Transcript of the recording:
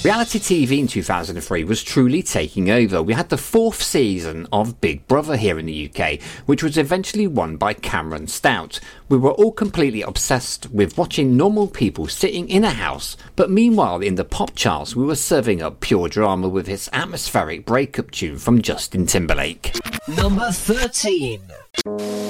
Reality TV in 2003 was truly taking over. We had the 4th season of Big Brother here in the UK, which was eventually won by Cameron Stout. We were all completely obsessed with watching normal people sitting in a house, but meanwhile in the pop charts we were serving up pure drama with its atmospheric breakup tune from Justin Timberlake. Number 13.